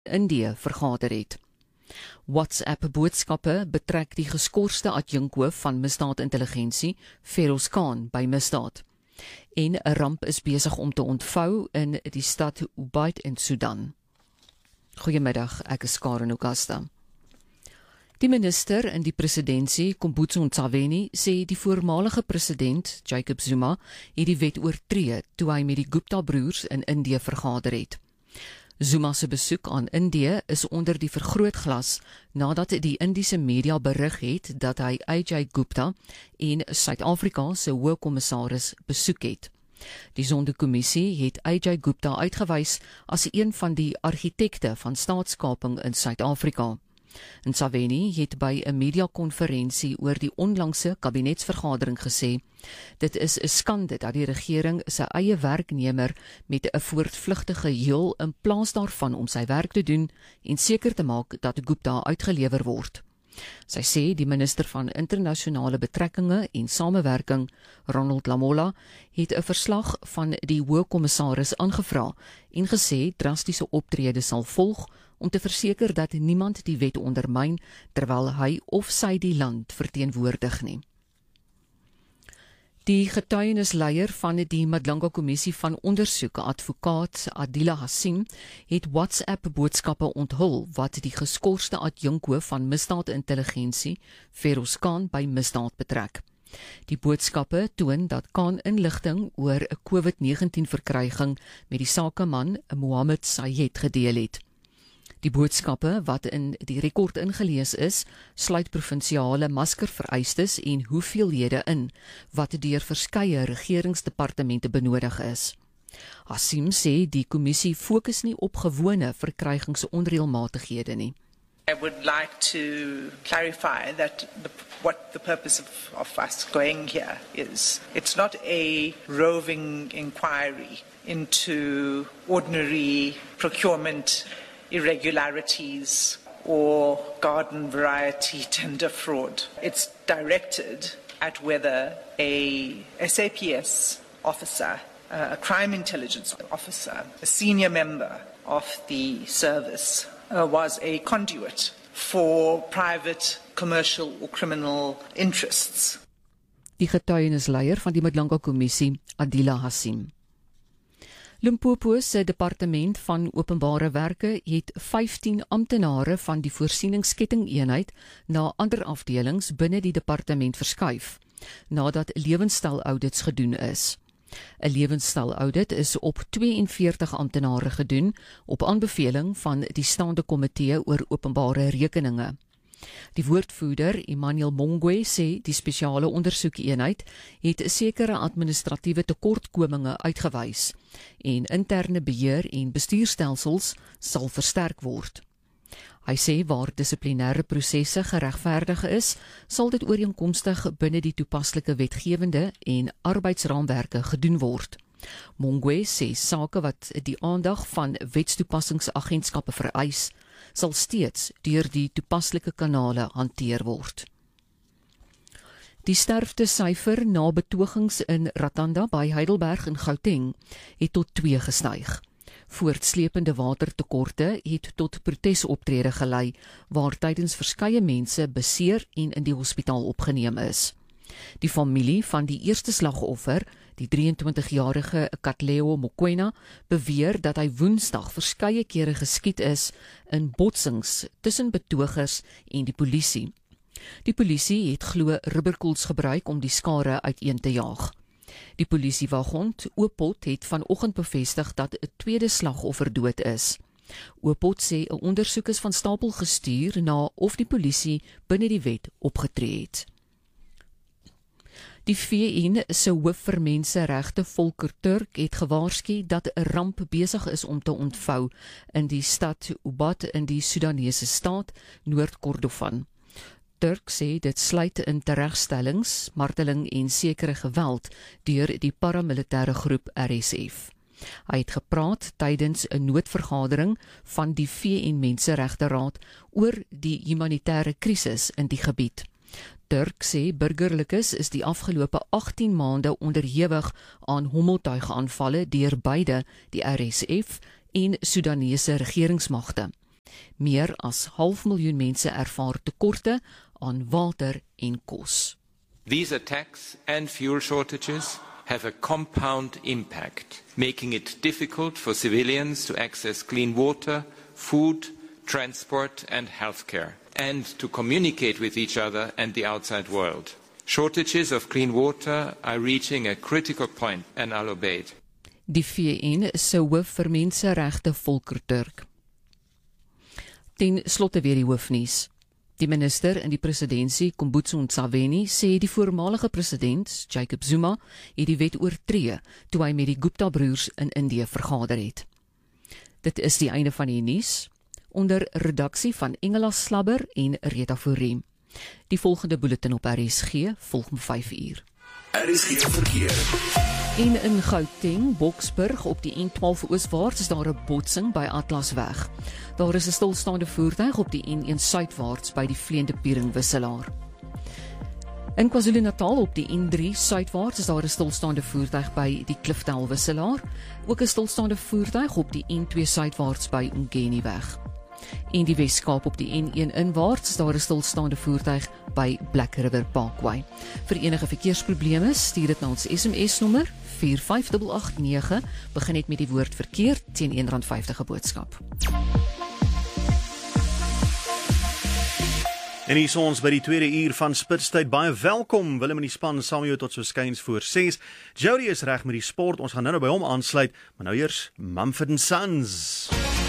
Indië vergader het. WhatsApp-boodskappe betrek die geskorste adjunkhoof van misdaadintelligensie, Feroz Khan, by misdaad. En 'n ramp is besig om te ontvou in die stad Ubaid in Sudan. Goeiemiddag, ek is Karen Ogasta. Die minister in die presidentsie, Kombutso Ntshavheni, sê die voormalige president, Jacob Zuma, het die wet oortree toe hy met die Gupta-broers in Indië vergader het. Zuma se besoek aan Indië is onder die vergrootglas nadat die Indiese media berig het dat hy Ajay Gupta en Suid-Afrika se hoofkommissaris besoek het. Die Sonderkommissie het Ajay Gupta uitgewys as een van die argitekte van staatskaping in Suid-Afrika. Ntshavheni het by 'n mediakonferensie oor die onlangse kabinetsvergadering gesê, dit is 'n skande dat die regering sy eie werknemer met 'n voortvlugtige heel in plaas daarvan om sy werk te doen en seker te maak dat Gupta uitgelewer word. Sy sê die minister van internasionale betrekkinge en samewerking, Ronald Lamola, het 'n verslag van die hoofkommissaris aangevra en gesê drastiese optrede sal volg om te verseker dat niemand die wet ondermyn terwyl hy of sy die land verteenwoordig nie. Die getuienisleier van die Madlanga-kommissie van ondersoek, advokaat Adila Hassim, het WhatsApp-boodskappe onthul wat die geskorste adjunkhoof van misdaadintelligensie, Feroz Khan, by misdaad betrek. Die boodskappe toon dat Khan inligting oor 'n COVID-19 verkryging met die sakeman Mohammed Sayed gedeel het. Die boodskappe wat in die rekord ingelees is, sluit provinsiale maskervereistes en hoeveelhede in, wat deur verskeie regeringsdepartemente benodig is. Hassim sê die kommissie fokus nie op gewone verkrygingsonreëlmatighede nie. I would like to clarify that what the purpose of us going here is. It's not a roving inquiry into ordinary procurement irregularities or garden variety tender fraud. It's directed at whether a SAPS officer, a crime intelligence officer, a senior member of the service was a conduit for private, commercial or criminal interests. Die getuienisleier van die Madlanga-kommissie, Adila Hassim. Limpopo se departement van openbare werke het 15 amptenare van die voorsieningskettingeenheid na ander afdelings binne die departement verskuif, nadat lewensstyl-audits gedoen is. 'n Lewensstyl-audit is op 42 amptenare gedoen op aanbeveling van die staande komitee oor openbare rekeninge. Die woordvoerder, Emmanuel Mongwe, sê die spesiale ondersoekeenheid het sekere administratiewe tekortkominge uitgewys en interne beheer en bestuurstelsels sal versterk word. Hy sê waar dissiplinêre prosesse geregverdig is, sal dit ooreenkomstig binne die toepaslike wetgewende en arbeidsraamwerke gedoen word. Mongwe sê sake wat die aandag van wetstoepassingsagentskappe vereis, sal steeds deur die toepaslike kanale hanteer word. Die sterftesyfer na betogings in Ratanda by Heidelberg in Gauteng het tot 2 gestyg. Voortslepende watertekorte het tot protesoptrede gelei, waar tydens verskeie mense beseer en in die hospitaal opgeneem is. Die familie van die eerste slagoffer, die 23-jarige Katlego Mokoena, beweer dat hy Woensdag verskeie kere geskiet is in botsings tussen betogers en die polisie. Die polisie het glo rubberkoels gebruik om die skare uiteen te jaag. Die polisiewagond, Oopot, het vanoggend bevestig dat 'n tweede slagoffer dood is. Oopot sê 'n ondersoek is van stapel gestuur na of die polisie binne die wet opgetree het. Die VN se hoof vir menseregte, Volker Turk, het gewaarsku dat 'n ramp besig is om te ontvou in die stad Ubaid in die Sudanese staat Noord-Kordofan. Turk sê dit sluit in teregstellings, marteling en sekere geweld deur die paramilitêre groep RSF. Hy het gepraat tydens 'n noodvergadering van die VN Menseregteraad oor die humanitêre krisis in die gebied. Turk sê burgerlikes is die afgelope 18 maande onderhewig aan hommeltuigaanvalle deur beide die RSF en Sudanese regeringsmagte. Meer as 500.000 mense ervaar tekorte aan water en kos. These attacks and fuel shortages have a compound impact, making it difficult for civilians to access clean water, food, transport and healthcare, and to communicate with each other and the outside world. Shortages of clean water are reaching a critical point in Al Obeid. Die VN se hoof vir menseregte Volker Turk. Ten slotte weer die hoofnuus. Die minister in die presidentskap, Kombutso Ntshavheni, sê die voormalige president, Jacob Zuma, het die wet oortree toe hy met die Gupta-broers in Indië vergader het. Dit is die einde van die nuus, onder redaksie van Engela Slabber en Rita Forrie. Die volgende bulletin op RSG volg om 5 uur. RSG verkeer. En in Gauteng, Boksburg op die N12 ooswaarts is daar 'n botsing by Atlasweg. Daar is 'n stilstaande voertuig op die N1 suidwaarts by die Vleende Piering wisselaar. In KwaZulu-Natal op die N3 suidwaarts is daar 'n stilstaande voertuig by die Kliftel wisselaar, ook 'n stilstaande voertuig op die N2 suidwaarts by Ongeniweg. En die Weskaap op die N1 inwaarts is daar 'n stilstaande voertuig by Black River Parkway. Vir enige verkeersprobleme stuur dit na ons SMS-nommer 45889, begin net met die woord verkeer teen R1.50 'n boodskap. En hier is ons by die tweede uur van Spitstyd. Baie welkom, Willem in die span, saam met jou tot so skuins voor 6. Jody is reg met die sport, ons gaan nou by hom aansluit, maar nou eers Mumford & Sons.